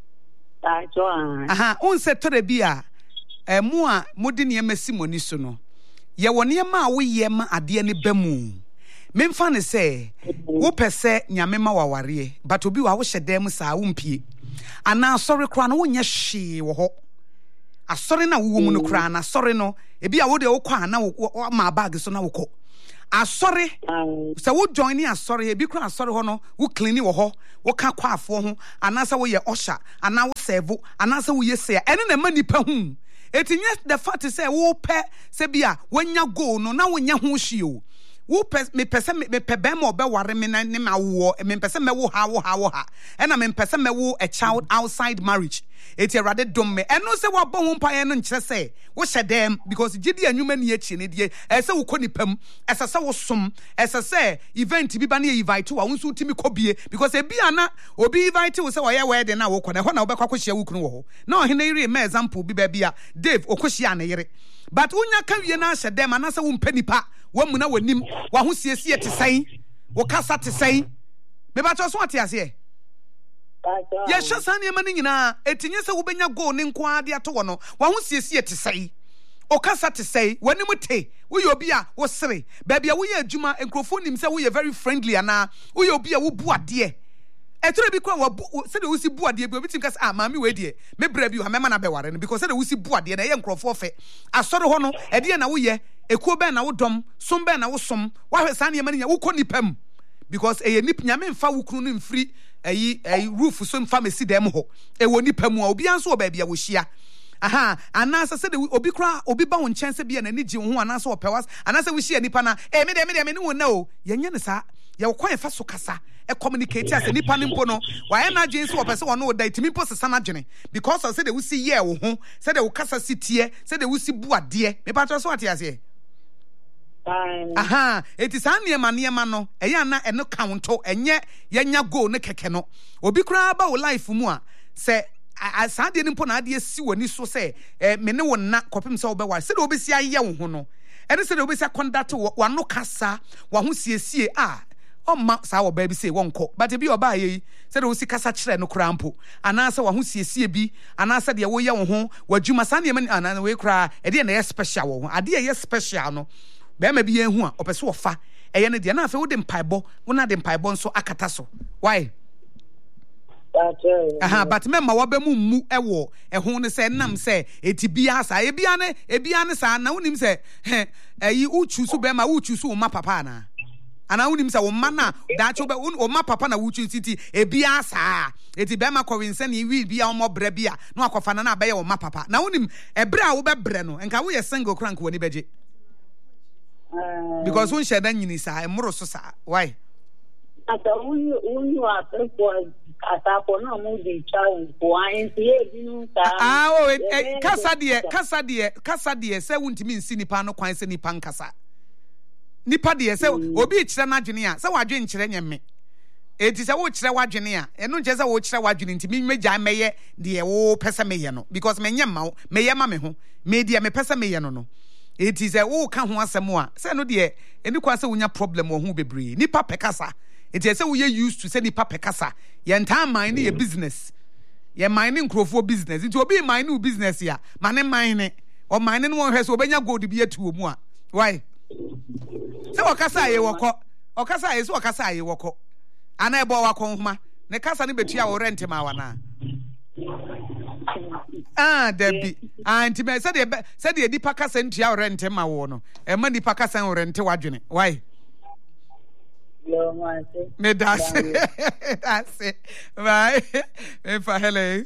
Aha, unse tore bia mu a modi ne yemasi moni so no. Ye woni ma wo yema ade ne bamu. Memfa ne se wo pese nyame ma waware but obi wa wo hyedem saa wo mpie. Ana sorry kra no wonye hwe wo ho. Asori na wo mu no kra na sorry no ebi a wo de wo kwa na wo ma bag so na wo kọ. Asori se wo join ni asori ebi kra asori ho no wo clean wo ho wo ka kwaafo ho anasa wo ye osha ana wo serve anasa wo ye se ene na ma nipa hu etinye the fact say wo pe se bia wonya go no na wonya ho hwie o wo pe me pese me pe be ma obeware me na ne ma wo me pese me wo ha ena me pese me wo a child outside marriage eti erade dom me eno se wo bo ho mpa no nkire se wo hyedem because gidi anwuma ne echi ne de ese wo koni pam ese se wo som ese se event bi ba na invite wo nso utimi kobie because ebi ana obi invite wo se wo ye wedding na wo kọ na ho na wo bekwa kwhia wo kunu wo ho na ohene ire me example bi ba bia Dave okwhia na yere but unya ka wie na hyedem ana se wo mpanipa wo mu na wanim wa ho siesie te sɛn wo kasa te sɛn me ba cho so ate ase ye hwesa ne ma ne nyina etinye sɛ wo benya go ne nko ade ato wo no wa ho siesie te sɛn o kasa te sɛn wanim te wo ye obi a wo sere ba bia wo ye adwuma enkrofo nim sɛ wo ye very friendly ana wo ye obi a wo bu ade etoro bi kwa se de wo si bu ade bi obi tin ka sɛ maami we de me bra bi ha me ma na be ware no because se de wo si bu ade na ye enkrofo fe asɔre ho no ede na wo ye ekuo ben na wo dom som ben na wo som wa hwe sa ne ma nya wo kɔ nipam because nip nyame mfa wo kunu no mfiri roof so mfa mesi dem ho wo nipam a obi anso ba bia wo hia aha anasa se de obi kra obi ba wo nkyɛn se bia na ni gye ho anasa wo pɛwas anasa wo hia nipa na me de ne wo na o yenye ne sa ye wo kwan fa so kasa communicate as nipa ne mpo no wa ye na gye so wo pese wo no da itimi mpo sesa na gene because se de wo si ye wo ho se de wo kasa sitie se de wo si bu ade me pa to so ate ase aha eti saa niema no eya na eno counto enye yenya go ne keke no obi kura ba wo life mu a se saa de nimpo na ade si woni so se me ne wo na kopim se wo be wa se de obi si aye wo ho no ene se de obi si conduct wo no kasa wo ho siesie ma saa wo ba bi se wonko but bi oba ye se de wo si kasa kire no kura mpo ana se wo ho siesie bi ana se de wo ye wo ho wadwuma saa niema ana we kura e de na ye special wo ho ade ye special no bema bi ehu a opese wo fa eye ne de na afa wo de mpaibo wo na de mpaibo nso akata so why aha but memma wo ba mu ewo ehu ne se nam se etibia sa ebia ne sa na wonim se eyi uchu so bema uchu so wo ma papa na ana wonim se wo ma na da cho be wo ma papa na uchu city ebia sa eti bema ko winse ne wi bia wo mo bra bia na akofa na be ye wo ma papa na wonim ebra wo be bre no enka wo ye single crank woni beje because when she dan nyini sa emro so sa why ata unu apepo atapo na mu di chawo ko anti e binu ta kasa de se wuntimi nsi nipa no kwan se nipa nkasa nipa de se obi kire na adwene a se wadwe nkire nyeme eti se wo kire wadwene a eno nje se wo kire wadwene ntimi meja meye de wo pese meye no because menye ma meye ma me ho me de me pese meye no it is a wo ka ho asem a se no de eni kwa se wonya problem wo ho bebre nipa pekasa it is say we used to say nipa pekasa ye ntan man ne business ye man ne nkrofo business it obi man ne business ya man ne o man ne won hwe so obenya gold bi atu mu a why se okasa ye woko okasa ye so okasa ye woko ana ebo wakon homa ne kasa ne betua wo rent ma wana Debbie anti me said the dipa kasa ntua rent ma wo no e ma dipa kasa rent wadwene why me that's it bye me fa hello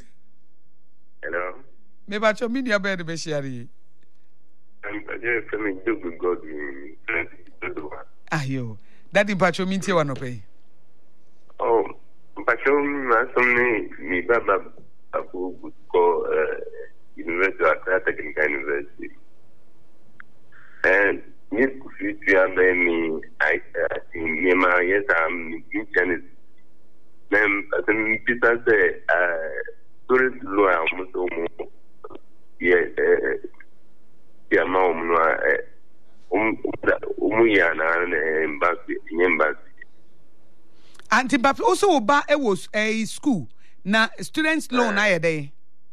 me ba cho media bed be share I'm just coming to God ayo daddy ba cho mintie wa no pay ba cho ma somni mi baba abu ko University of Technical University and yes future me I in my yes I'm in Chinese then then people say tourist law almost yeah mom no ya na embassy anti but also ba e was a school na students loan na ye dey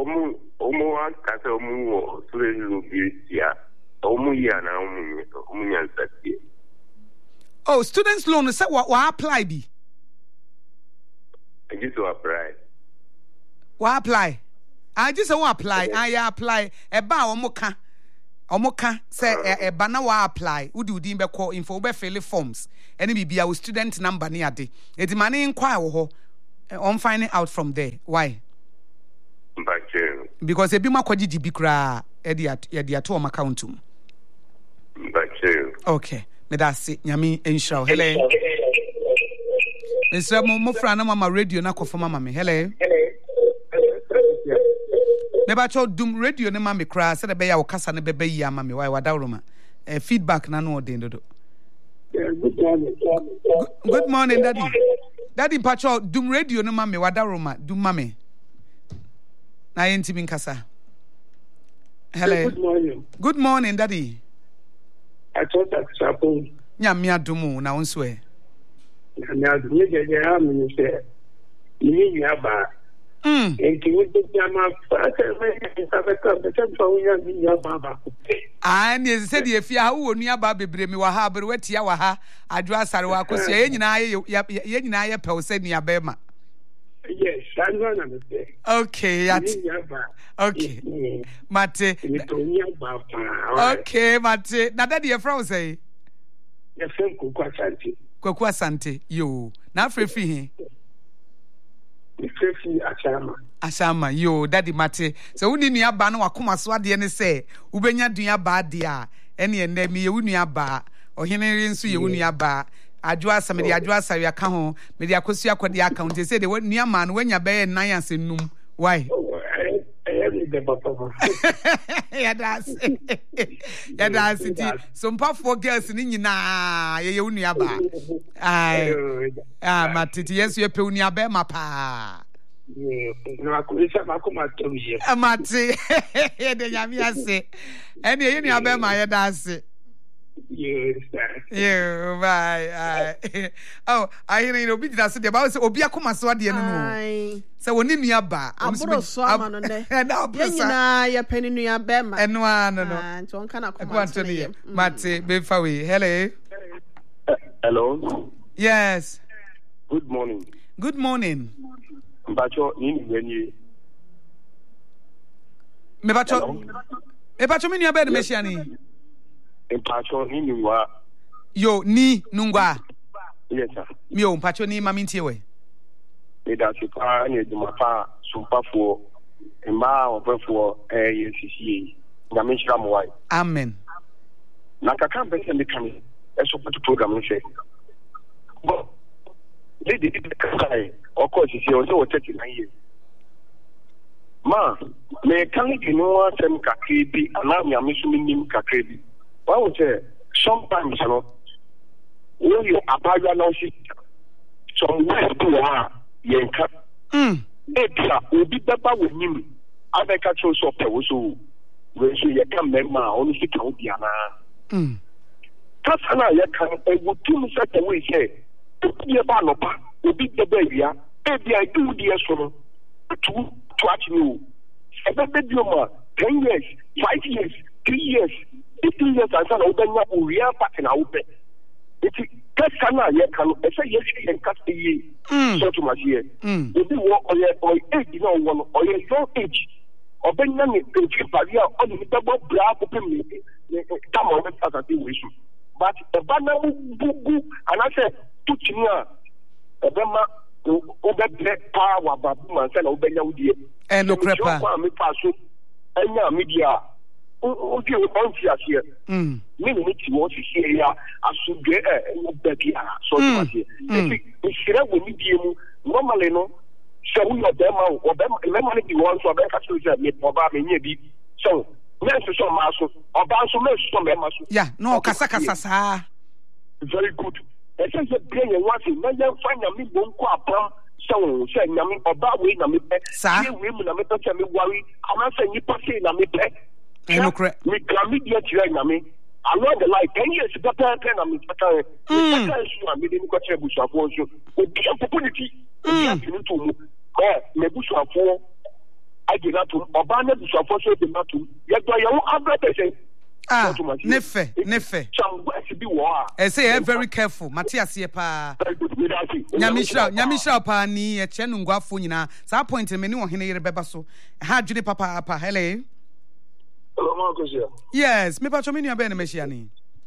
omu akasa omu student loan bia omu ya na omu nyansa tie. Oh, students loan say wa apply bi. I just apply. Wa apply. I just want apply. I apply. Eba omoka say eba na wa apply. Udi be call info be fill forms. Any bibia with student number ni ade. Eti mane inquire wo ho. On finding out from there. Why? Because ebi makwaji dibi kra e dia to am account um. Okay. Me da say nyame enhira. Hello. Esa mo fra na mama radio na kofo mama me. Hello. Neba cho dum radio ne mama kra se de be ya wo kasa ne bebe yi ama me. Why wadawroma? Feedback na no den dodo. Good morning. Good morning, Daddy. Daddy Pacho, dum radio no mame wadaroma, dum mame. Na yenti min kasa. Hello. Good morning. Good morning, Daddy. I thought that suppose. Nya mi adumu na onso e. Na adumu je am ni se. Ni ni aba. Enti wo de jama fa se me sa be ka be se fa wo nya ni aba. Ah, ni se de afia wo nu aba bebre mi wa ha bre watia wa ha adwo asare wa kosi ye nyina ye pe wo se ni aba ma. Yes, I know na me. Okay, okay. Mate. Okay, mate. Na daddy e from say. Ye fem Kwaku Asante. Kwaku Asante. Yo. Na frefi he. Frefi Ashama. Yo, daddy mate. So woni nua ba na wakoma so ade ne se, ubenya dua ba de a, ene ene mi ye nua ba. Ohenere nso ye nua ba. Adwa asame de adwa asare aka ho, me de akosu akode aka ho. Te se de nua ma no wanya be nan asenum. Why? Yeah, that's it. Some powerful girls in Nina, ye unia ba. Matiti, yes, you pay unia be mapa. No, I could say, Makumati. Amati, the Yamia say, and the unia be my dance. Yes, yeah, bye. Oh, I hear no bit that's about Obia Kumaswadi and so when in your bar, I'm so on there. And now you're penning your bema. And no, so kind of want to hear. Mate, Befawi, hello. Hello. Yes. Good morning. Good morning. Bacho, when you. Me bacho. E bacho mi ni abed mesiani. Mpacho ni nungwa. Yo ni nungwa. Yes sir. Mi o mpacho ni mami ntie Me da sipa ni dumapa sumpafo mba ofefo YCCA. Nyame nhyira mo wai. Amen. Na kaka mbese me kan support program nse. Bo lady kai of course she also 39 years. Ma me kan di no asem kakre bi ana nyame so minim kakre bi. Why would say sometimes you know when you apply now see some way to yenka ebia obi beba with him abeka cho so pe wo so we so ye kan memma on si kan bia na kasa na ye kan egutum se te we say obi ba no pa obi beba bia ebia do die so no to actually ebe be ma 10 years 5 years 3 years 15 years and so obenya real pattern awupe iti kasa na ye kan e say yes ye kasa yi so to ma here obi wo oye age na wo oye young age obenya ni age barrier on the double bra open me come on let us do we but e ba na bubu and I say to chinia e be ma obe power babu man say na obenya wudie e no crepa me paso enya media okay we bounce here me ni ti wo si ya asugbe obebi so to here if shira we ni die mu normally no se we obema me man di won so be ka so je me oba me nya bi so me so ma so oba so me so me ma so yeah no kasa sa very good e say je be yen wa si me nya fanya mi bonko apam so se nya mi oba we na me pe we mu na me pe me wari ama se ni pa se na me pe me media tire na me along the line 10 years better na me better so na me dey ko tire busuafo so obi opportunity obi afini to mu me busuafo I did not to Obama to support the Matu. Yet, I am advertising. Nefe. I say very careful. Matthias Yepa. Nyamisha pa ni echenu ngwafu nyina. Sa point me ni wo hene yere beba so. Ha dwene papa apa. Hello. Hello, Marcus. Yes, me pa cho me nua be na mehia ni.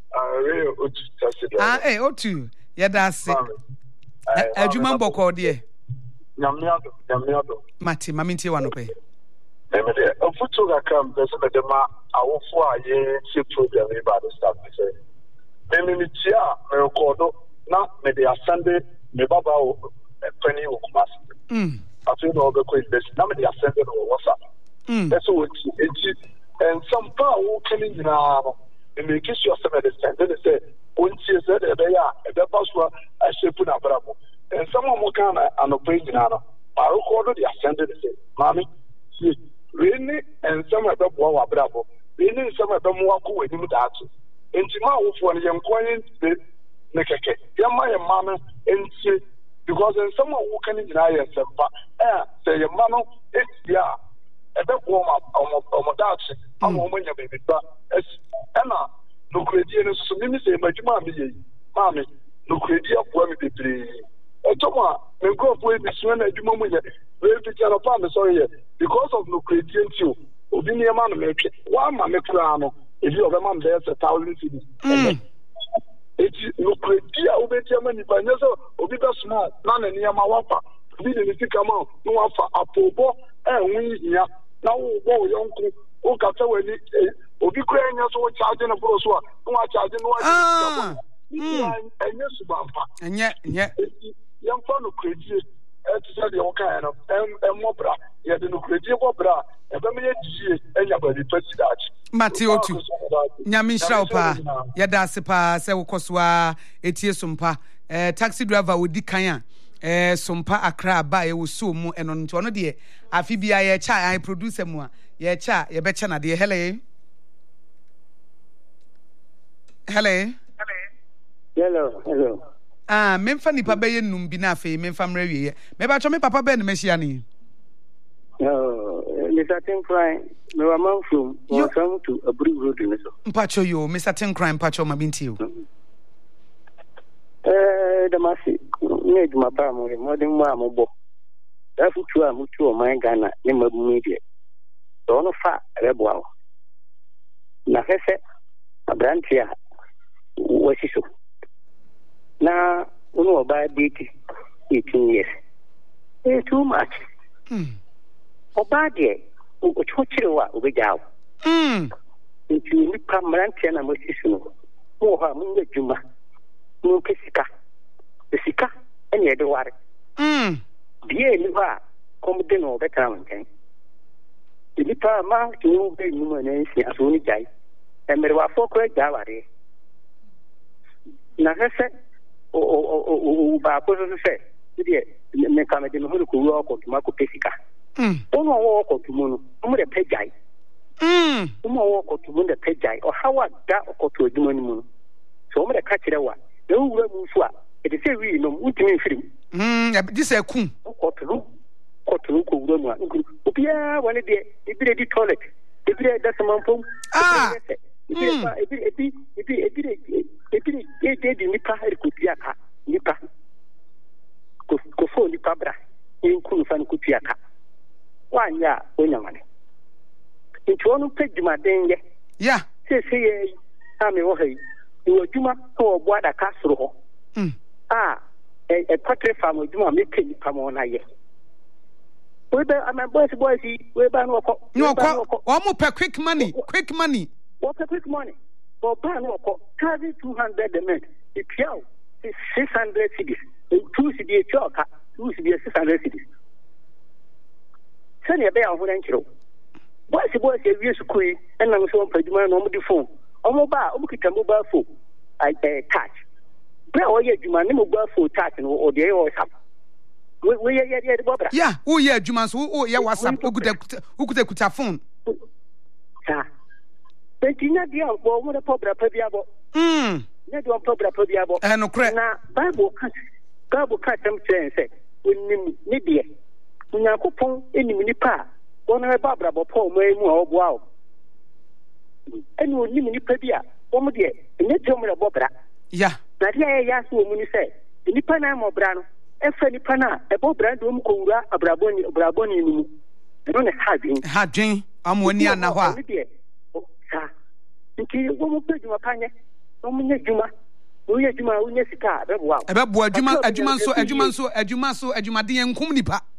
Otu. Ye da se. Adwuma mboko de. Nyamiado. Mati, mamintie wanope. Emede, ofuto ga kam pese me dema awofo a ye tie program e ba do start me say. Me tia me recordo na me de asande me baba o pani o kumasi. After no be ko invest na me de asande no WhatsApp. That's what it and some power killing na no. Me make sure some understand. They say onti say de be ya e be paswa a shepu na brabo. And some of them are not paying now. I recorded the ascended say, Mammy, really, and some of them were bravo. Really, some of them were cool with him that. And tomorrow, for the young coin, the Nekeke, Yama and Mamma, and see, because then someone who can deny yourself, say your mamma, it's yeah, a bit warm up on my dad. I'm on your baby, but as Emma, no credit, so many say, my mammy, no credit of women, please. Otoma, me go for this one at the moment. We picture of farm, sorry, because of no credit you. Obinia man make it. One man make crano. If you have a man, there's 1,000 cities. It's no credit. Obey Germany, but never Obita small, none and Yamawapa. We didn't come out. No one for a pobo, and we here. Now, young who got away. Obicrain, so charging a brochure. No one charging one. And yes, Bampa. And yet. Young fan of credit, to the kind of Mobra, yet the credit Mobra, and anybody touch that. Matthew, Nyamisha pa, Yadasipa, Sewkoswa, Etiesumpa, taxi driver with Dikaya, Sumpa Accra by Usumu and on Tono dear. Afibia, ye cha, I produce a more, ye cha, ye betchana, dear Hele. Hello. Memfa nipa beye num bi na afi memfa mrewie me ba cho me papa be na mehia ni Mr. Tinkran me wa man from welcome to Abri Road in so mpacho yo Mr. Tinkran mpacho ma binti yo the masi need my pa mo modern ma mo bo da futu a mutu o man Ghana ne mabu media so no fa rebo na hese abrantia wasiso na uno about 18 years. It's too much. Obade, uchochirewa ubejao. Nti ni pamrantia na mosisuno. Mo ha munye juma. Mo kesika. Kesika ene de ware. Die ni ba komde no beta wanten. Ni pa ma tu be ni mo na nsi aso ni jai. Emere wa fokro jaware. Na hese ba ko so se die me kama de no ko wo ko tuma ko pesika ono wo ko tumu no mo de pejai mo wo ko tumu de pejai o hawa da ko to aduma ni mu so mo de ka kire wa de wura mu fu a e de se wi no mutimi firim di se ku ko to ko wura mu a obia woni de ibire di toilet ibire da samampom ebi nipa erikupiaka nipa kofo nipa bra inkunu fan kupiaka wanya onyamane ntuonu pejuma denye ya sese ye ame wo hai wo juma ko bo ada kasro ho patre fam juma me pe nipa mo na ye we be am boys we ba no ko o mo pe quick money what a quick money for ban ko 200 the month it yow 600 cities 2 cities choka 2 cities 600 cities sani be ya ho nan kiro boys e wi sukui enna so paduma no mo di phone omo ba omo kita mobile phone touch bra o ye djuma ni mobile phone touch no o de WhatsApp we ye bobra yeah o ye djuma so o ye WhatsApp ukuta phone Tina dia bo mo de pobra pa biabo ne do pobra pa biabo no kre na bible ka tem say onim ne die unyakopon enim nipa wɔn na ɛba abrabɔ pɔ ɔmo mu a ɔboa o ɛna onim nipa bi a wɔn deɛ ɛnyɛ tɛm na ɛbɔ bra ya na deɛ ɛyɛ yɛ aso wɔn ni sɛ nipa na ɛmɔ bra no ɛfɛ nipa na ɛbɔ bra de wɔn kɔwura abrabɔ ni mu ɛno na ha dwen amo ni ana hɔ a nti wɔn pɛ dwuma pa nyɛ wɔn nyɛ dwuma wɔyɛ dwuma wɔnyɛ sika bɛboa adwuma nso adwumaden nkum nipa